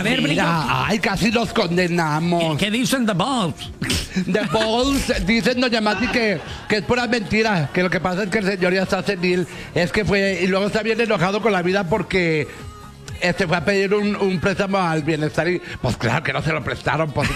ver, Brillo. Ay, casi los condenamos. ¿Qué dicen The Balls? The Balls dicen doña Mati que es pura mentira, que lo que pasa es que el señor ya está senil, es que fue, y luego está bien enojado con la vida porque fue a pedir un préstamo al bienestar y pues claro que no se lo prestaron, pues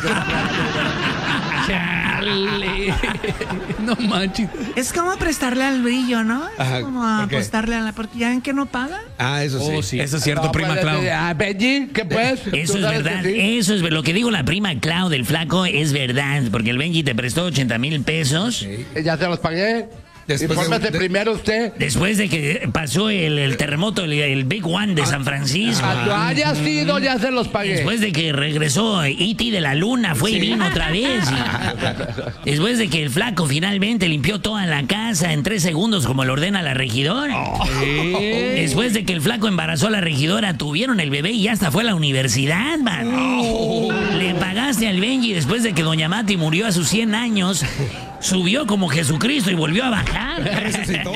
Chale. No manches. Es como prestarle al Brillo, ¿no? Ajá, Es como ¿por qué? apostarle a la... Porque ya ven que no paga. Eso sí. Oh, sí. Eso es cierto, No, prima pues, Clau. Benji, ¿qué pues? Eso ¿Tú es sabes verdad, que sí? eso es lo que digo la prima Clau del flaco es verdad, porque el Benji te prestó 80,000 pesos Ya se los pagué. Después Infórmese primero usted. después de que pasó el terremoto, el Big One de San Francisco. Cuando haya sido, ya se los pagué. Después de que regresó E.T. de la luna, fue y vino otra vez. Después de que el flaco finalmente limpió toda la casa en 3 segundos como lo ordena la regidora. Después de que el flaco embarazó a la regidora, tuvieron el bebé y ya hasta fue a la universidad, man. Le pagaste al Benji después de que doña Mati murió a sus 100 años. Subió como Jesucristo y volvió a bajar. ¿Resucitó?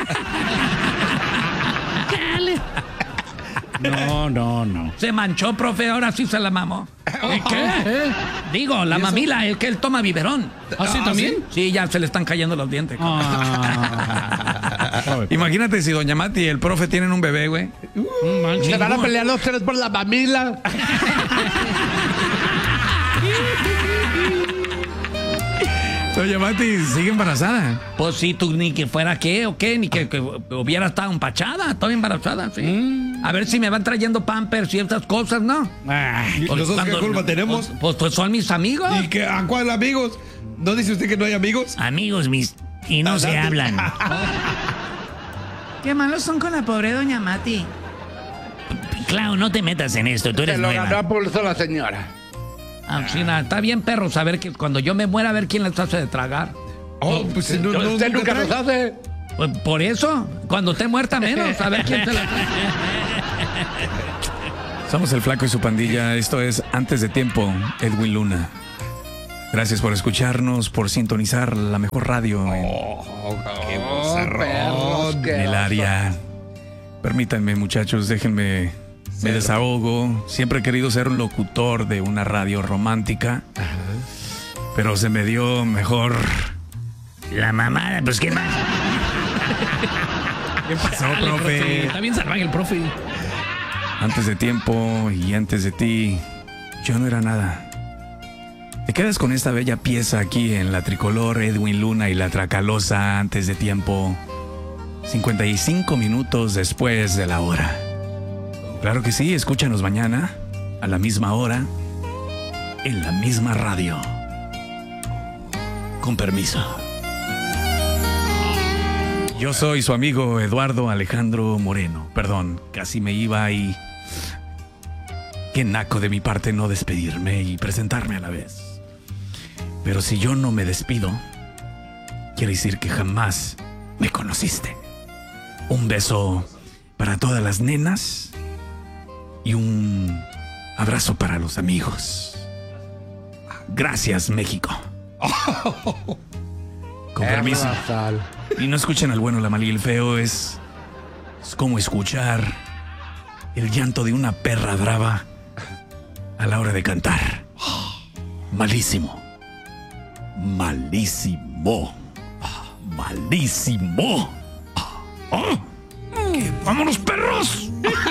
No. Se manchó, profe, ahora sí se la mamó. ¿Y qué? Digo, la mamila es que él toma biberón. ¿Ah, sí, también? Sí, ya se le están cayendo los dientes. Imagínate si doña Mati y el profe tienen un bebé, güey. Se van a pelear los tres por la mamila. Doña Mati sigue embarazada. Pues sí, tú ni que fuera qué o qué, ni que hubiera estado empachada, estaba embarazada, sí. A ver si me van trayendo pampers y estas cosas, ¿no? ¿Y nosotros qué culpa tenemos? Pues son mis amigos. ¿Y qué, a cuál amigos? ¿No dice usted que no hay amigos? Amigos mis, y no se hablan. Qué malos son con la pobre doña Mati. Clau, no te metas en esto, tú Se eres lo ganó nueva. a pulso la señora. Ah, sí, nada, está bien, perro, saber que cuando yo me muera, a ver quién les hace de tragar. Oh, pues si no, Usted nunca trae. nos hace. Pues por eso, cuando esté muerta menos, a ver quién se la trae. Somos el Flaco y su pandilla. Esto es Antes de Tiempo, Edwin Luna. Gracias por escucharnos, por sintonizar la mejor radio Perros, en qué el oso. área. Permítanme, muchachos, déjenme. Me desahogo. Siempre he querido ser un locutor de una radio romántica. Pero se me dio mejor. La mamada, pues qué más. ¿Qué pasó, Dale, profe? Está bien salvaje el profe. Antes de tiempo y antes de ti, yo no era nada. Te quedas con esta bella pieza aquí en la tricolor Edwin Luna y la Tracalosa antes de tiempo. 55 minutos después de la hora. Claro que sí, escúchanos mañana, a la misma hora, en la misma radio. Con permiso. Yo soy su amigo Eduardo Alejandro Moreno. Perdón, casi me iba y... Qué naco de mi parte no despedirme y presentarme a la vez. Pero si yo no me despido, quiere decir que jamás me conociste. Un beso para todas las nenas y un abrazo para los amigos. Gracias, México. Con permiso. Y no escuchen al bueno, la mala y el feo. Es como escuchar el llanto de una perra brava a la hora de cantar. Malísimo. Malísimo. Malísimo. ¡Vámonos, perros!